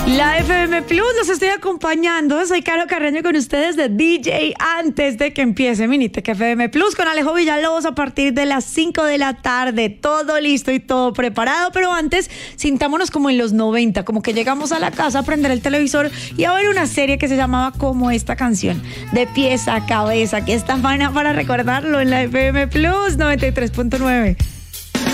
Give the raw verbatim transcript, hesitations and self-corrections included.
La F M Plus, los estoy acompañando. Soy Caro Carreño con ustedes de D J antes de que empiece Minitec F M Plus con Alejo Villalobos a partir de las cinco de la tarde. Todo listo y todo preparado, pero antes sintámonos como en los noventa, como que llegamos a la casa a prender el televisor y a ver una serie que se llamaba como esta canción, de pies a cabeza, que está buena para recordarlo en la F M Plus noventa y tres punto nueve.